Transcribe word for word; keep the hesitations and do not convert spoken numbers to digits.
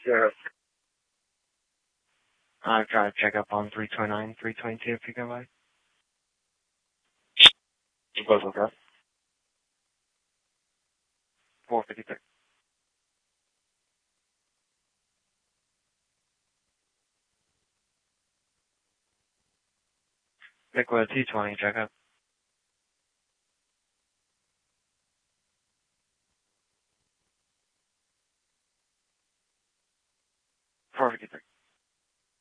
Yeah. I've tried to check up on three twenty-nine, three twenty-two if you go by. Both okay. four fifty-six. Liquid two twenty, check up. four fifty-three.